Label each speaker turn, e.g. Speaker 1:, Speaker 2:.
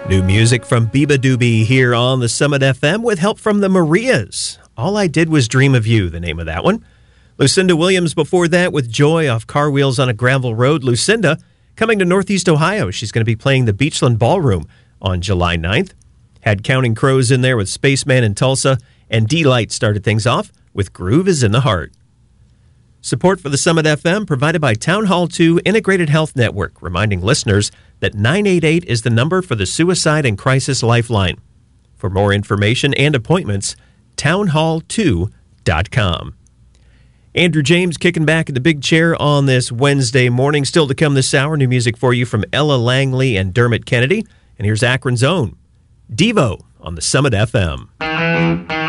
Speaker 1: New music from Biba Doobie here on the Summit FM with help from the Marias. All I Did Was Dream of You, the name of that one. Lucinda Williams before that with Joy off Car Wheels on a Gravel Road. Lucinda coming to Northeast Ohio. She's going to be playing the Beachland Ballroom on July 9th. Had Counting Crows in there with Spaceman in Tulsa. And D-Light started things off with Groove is in the Heart. Support for the Summit FM provided by Town Hall 2 Integrated Health Network, reminding listeners that 988 is the number for the Suicide and Crisis Lifeline. For more information and appointments, townhall2.com. Andrew James kicking back in the big chair on this Wednesday morning. Still to come this hour, new music for you from Ella Langley and Dermot Kennedy. And here's Akron's own Devo on the Summit FM.